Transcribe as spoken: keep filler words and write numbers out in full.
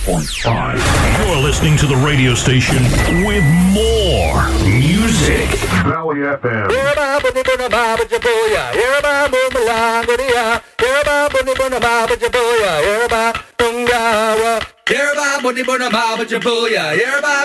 point five. You're listening to the radio station with more music. Valley F M. Everybody,